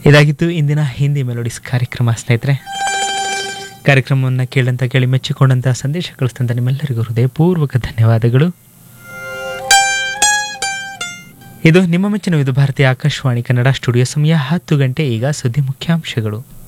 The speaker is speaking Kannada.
ಇದಾಗಿತ್ತು ಇಂದಿನ ಹಿಂದಿ ಮೆಲೋಡಿಸ್ ಕಾರ್ಯಕ್ರಮ. ಸ್ನೇಹಿತರೆ, ಕಾರ್ಯಕ್ರಮವನ್ನು ಕೇಳಿ ಮೆಚ್ಚಿಕೊಂಡಂಥ ಸಂದೇಶ ಕಳಿಸಿದಂಥ ನಿಮ್ಮೆಲ್ಲರಿಗೂ ಹೃದಯಪೂರ್ವಕ ಧನ್ಯವಾದಗಳು. ಇದು ನಿಮ್ಮ ಮೆಚ್ಚಿನ ವಿವಿಧ ಭಾರತೀಯ ಆಕಾಶವಾಣಿ ಕನ್ನಡ ಸ್ಟುಡಿಯೋ ಸಮಯ 10 ಗಂಟೆ. ಈಗ ಸುದ್ದಿ ಮುಖ್ಯಾಂಶಗಳು.